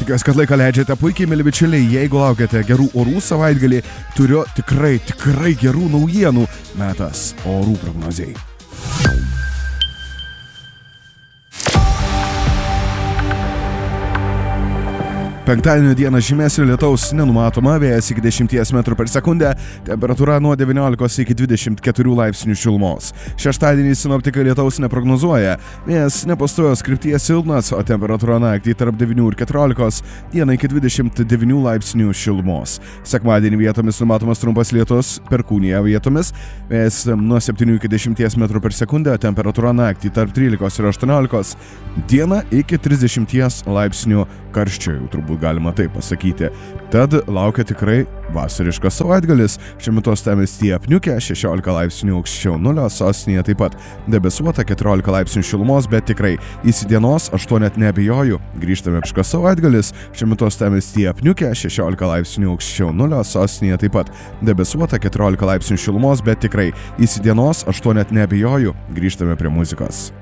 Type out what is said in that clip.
Tikiuosi, kad laiką leidžiate puikiai, mėly bičiuliai. Jeigu laukiate gerų orų savaitgalį, turiu tikrai gerų naujienų. Metas orų prognozei. Penktadienio dieną žymesnio lietaus nenumatoma, vėjas iki 10 m/s, temperatūra nuo 19 iki 24 laipsnių šilumos. Šeštadienį sinoptikai lietaus neprognozuoja, vėjas nepastovios krypties silpnas, o temperatūra naktį tarp 9 ir 14, dieną iki 29 laipsnių šilumos. Sekmadienį vietomis numatomas trumpas lietus, perkūnija vietomis, vėjas nuo 7 iki 10 m/s, temperatūra naktį tarp 13 ir 18, dieną iki 30 laipsnių karščio, jau turbūt galima taip pasakyti. Tad laukia tikrai vasariškas savaitgalis. Šiuo metu uostamiestyje apniukę 16 laipsnių aukščiau nulio, sostinėje taip pat debesuota 14 laipsnių šilumos, bet tikrai įsidienos, aš to net neabejoju. Grįžtame apškas savaitgalis. Šiuo metu uostamiestyje apniukę 16 laipsnių aukščiau nulio, sostinėje taip pat debesuota 14 laipsnių šilumos, bet tikrai įsidienos, aš to net neabejoju. Grįžtame prie muzikos.